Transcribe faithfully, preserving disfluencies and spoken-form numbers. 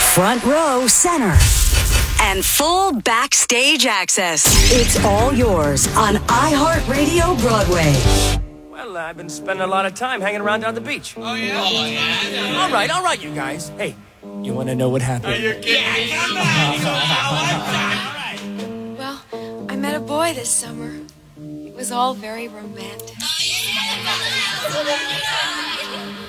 front row center, and full backstage access. It's all yours on iHeartRadio Broadway. Well, uh, I've been spending a lot of time hanging around down the beach. Oh, yeah? Oh, yeah. All right, all right, you guys. Hey, you want to know what happened? Are you kidding? Yeah, well, I met a boy this summer. It was all very romantic.